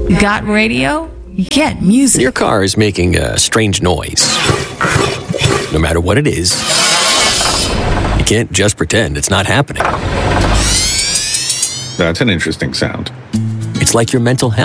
Got radio? Get music. Your car is making a strange noise. No matter what it is, you can't just pretend it's not happening. That's an interesting sound. It's like your mental health.